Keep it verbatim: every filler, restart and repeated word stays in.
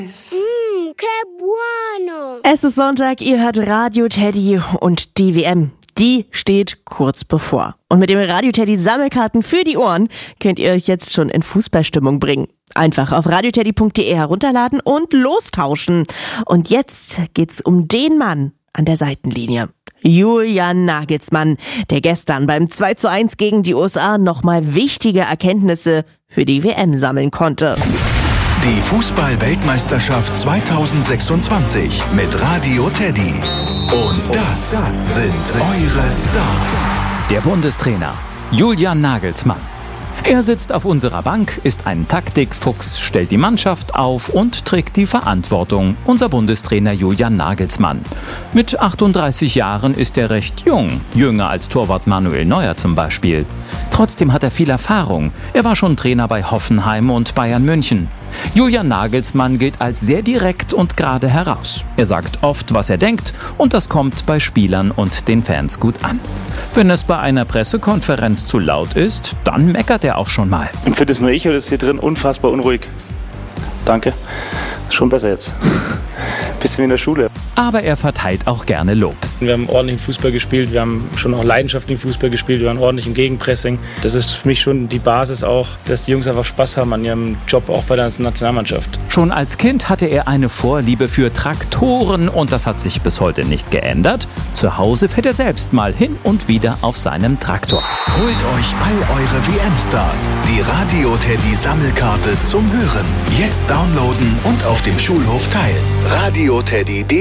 Mmm, que bueno. Es ist Sonntag, ihr hört Radio Teddy und die W M, die steht kurz bevor. Und mit dem Radio Teddy Sammelkarten für die Ohren könnt ihr euch jetzt schon in Fußballstimmung bringen. Einfach auf radioteddy punkt de herunterladen und lostauschen. Und jetzt geht's um den Mann an der Seitenlinie. Julian Nagelsmann, der gestern beim zwei zu eins gegen die U S A nochmal wichtige Erkenntnisse für die W M sammeln konnte. Die Fußball-Weltmeisterschaft zweitausendsechsundzwanzig mit Radio Teddy. Und das sind eure Stars. Der Bundestrainer Julian Nagelsmann. Er sitzt auf unserer Bank, ist ein Taktikfuchs, stellt die Mannschaft auf und trägt die Verantwortung. Unser Bundestrainer Julian Nagelsmann. Mit achtunddreißig Jahren ist er recht jung, jünger als Torwart Manuel Neuer zum Beispiel. Trotzdem hat er viel Erfahrung. Er war schon Trainer bei Hoffenheim und Bayern München. Julian Nagelsmann gilt als sehr direkt und gerade heraus. Er sagt oft, was er denkt, und das kommt bei Spielern und den Fans gut an. Wenn es bei einer Pressekonferenz zu laut ist, dann meckert er auch schon mal. Empfindet es nur ich oder ist hier drin unfassbar unruhig? Danke. Schon besser jetzt. Bisschen wie in der Schule. Aber er verteilt auch gerne Lob. Wir haben ordentlichen Fußball gespielt, wir haben schon auch leidenschaftlichen Fußball gespielt, wir waren ordentlich im Gegenpressing. Das ist für mich schon die Basis auch, dass die Jungs einfach Spaß haben an ihrem Job, auch bei der Nationalmannschaft. Schon als Kind hatte er eine Vorliebe für Traktoren und das hat sich bis heute nicht geändert. Zu Hause fährt er selbst mal hin und wieder auf seinem Traktor. Holt euch all eure W M-Stars. Die Radio Teddy Sammelkarte zum Hören. Jetzt downloaden und auf dem Schulhof teilen. radioteddy punkt de